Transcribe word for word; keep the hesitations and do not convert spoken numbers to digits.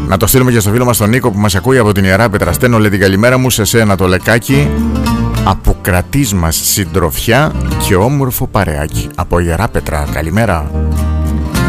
Να το στείλουμε και στο φίλο μας τον Νίκο που μας ακούει από την Ιεράπετρα. Στέλνω λέει την καλημέρα μου σε σένα το Λεκάκι, από κρατής μας συντροφιά και όμορφο παρεάκι από Ιεράπετρα. Καλημέρα.